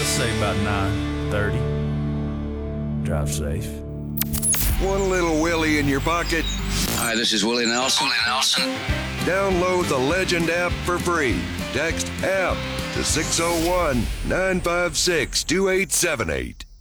Let's say about 9:30. Drive safe. One little Willie in your pocket? Hi, this is Willie Nelson. Download the Legend app for free. Text APP to 601-956-2878.